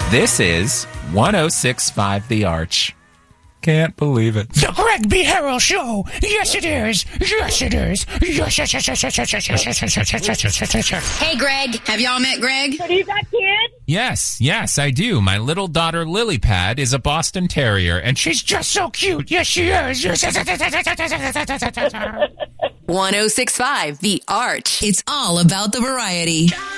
This is 1065 The Arch. Can't believe it. The Greg B. Harrell Show. Yes, it is. Yes, it is. Yes, yes, yes, yes, yes, yes, yes, yes, yes, yes, yes. Hey, Greg. Have y'all met Greg? So do you got kids? Yes, I do. My little daughter, Lily Pad, is a Boston Terrier, and she's just so cute. Yes, she is. Yes, yes, yes, yes, yes, yes, yes, yes. 1065 The Arch. It's all about the variety.